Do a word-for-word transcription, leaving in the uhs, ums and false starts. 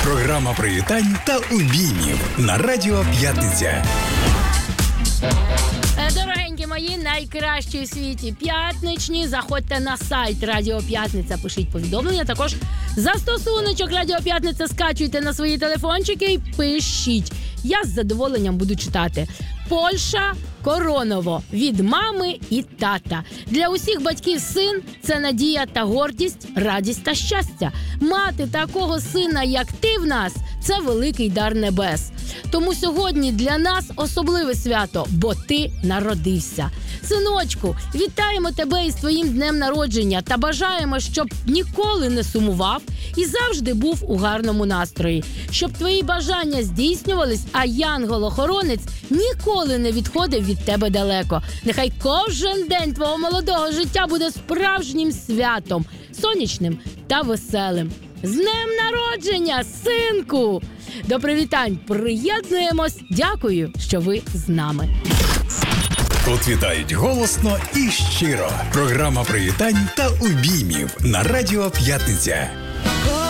Програма привітань та обіймів на Радіо П'ятниця. Дорогенькі мої, найкращі у світі п'ятничні. Заходьте на сайт Радіо П'ятниця, пишіть повідомлення. Також застосуночок Радіо П'ятниця скачуйте на свої телефончики і пишіть. Я з задоволенням буду читати. Польща, Короново. Від мами і тата. Для усіх батьків син – це надія та гордість, радість та щастя. Мати такого сина, як ти в нас – це великий дар небес. Тому сьогодні для нас особливе свято, бо ти народився. Синочку, вітаємо тебе із твоїм днем народження та бажаємо, щоб ніколи не сумував і завжди був у гарному настрої. Щоб твої бажання здійснювались, а янгол-охоронець ніколи не відходив від тебе далеко. Нехай кожен день твого молодого життя буде справжнім святом, сонячним та веселим. З днем народження, синку! До привітань приєднуємось. Дякую, що ви з нами. Тут вітають голосно і щиро. Програма привітань та обіймів на Радіо П'ятниця.